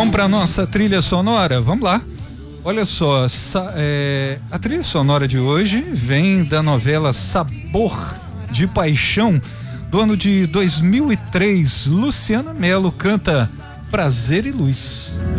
Vamos para nossa trilha sonora? Vamos lá. Olha só, a trilha sonora de hoje vem da novela Sabor de Paixão, do ano de 2003. Luciana Mello canta Prazer e Luz.